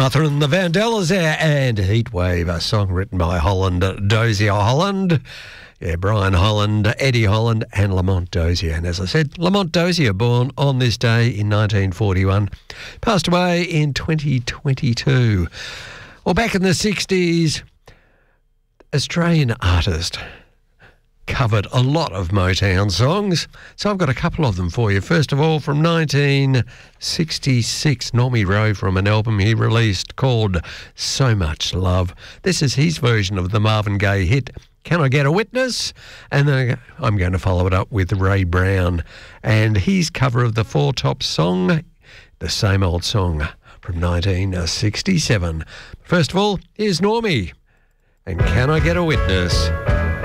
Martha and the Vandellas there, and Heatwave, a song written by Holland, Dozier Holland. Yeah, Brian Holland, Eddie Holland and Lamont Dozier. And as I said, Lamont Dozier, born on this day in 1941, passed away in 2022. Well, back in the 60s, Australian artist covered a lot of Motown songs, so I've got a couple of them for you. First of all, from 1966, Normie Rowe, from an album he released called So Much Love. This is his version of the Marvin Gaye hit, Can I Get a Witness? And I'm going to follow it up with Ray Brown and his cover of the Four Tops song, The Same Old Song, from 1967. First of all, here's Normie and Can I Get a Witness?